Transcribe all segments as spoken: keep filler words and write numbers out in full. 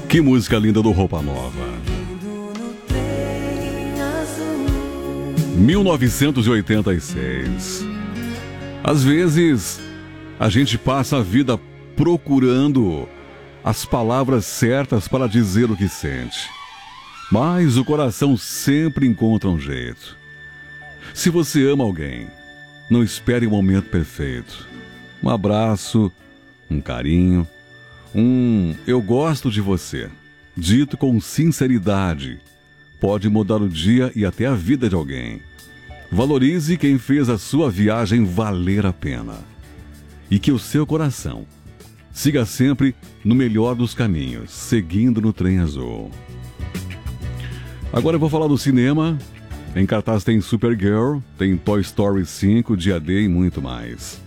Que música linda do Roupa Nova. mil novecentos e oitenta e seis. Às vezes, a gente passa a vida procurando as palavras certas para dizer o que sente. Mas o coração sempre encontra um jeito. Se você ama alguém, não espere o momento perfeito. Um abraço, um carinho, um eu gosto de você, dito com sinceridade, pode mudar o dia e até a vida de alguém. Valorize quem fez a sua viagem valer a pena. E que o seu coração siga sempre no melhor dos caminhos, seguindo no trem azul. Agora eu vou falar do cinema. Em cartaz tem Supergirl, tem Toy Story cinco, Dia D e muito mais.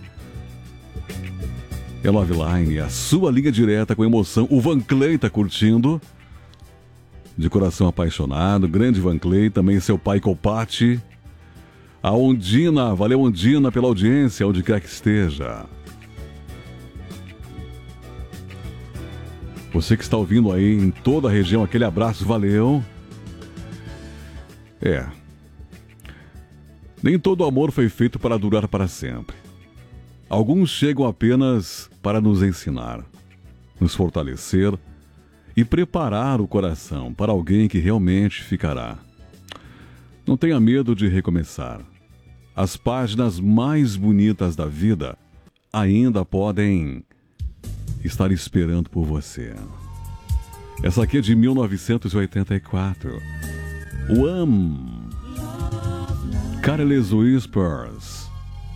É Love Line, a sua linha direta com emoção. O Van Clay tá curtindo. De coração apaixonado, grande Van Clay, também seu pai Copati. A Ondina, valeu Ondina pela audiência, onde quer que esteja. Você que está ouvindo aí em toda a região, aquele abraço, valeu. É. Nem todo amor foi feito para durar para sempre. Alguns chegam apenas para nos ensinar, nos fortalecer e preparar o coração para alguém que realmente ficará. Não tenha medo de recomeçar. As páginas mais bonitas da vida ainda podem estar esperando por você. Essa aqui é de mil novecentos e oitenta e quatro. Wham! Careless Whispers.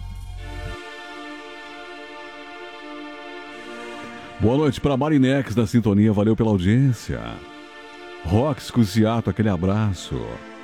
Boa noite para Marinex da sintonia, valeu pela audiência. Rox Cusiato, aquele abraço.